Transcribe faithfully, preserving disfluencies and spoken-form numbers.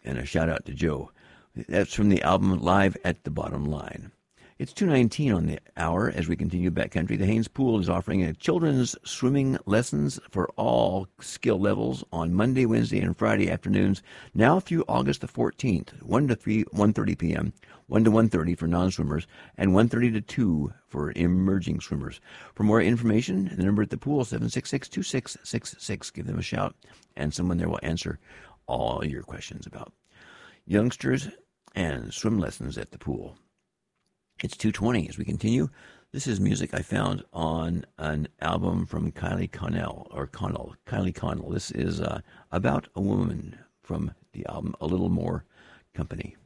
And a shout out to Joe. That's from the album Live at the Bottom Line. It's two nineteen on the hour as we continue backcountry. The Haynes Pool is offering a children's swimming lessons for all skill levels on Monday, Wednesday, and Friday afternoons, now through August the fourteenth, one to three, one thirty p.m., one to one thirty for non-swimmers, and one thirty to two for emerging swimmers. For more information, the number at the pool, seven six six, two six six six. Give them a shout, and someone there will answer all your questions about youngsters and swim lessons at the pool. It's two twenty as we continue. This is music I found on an album from Kylie Connell, or Connell, Kylie Connell. This is uh, about a woman from the album A Little More Company.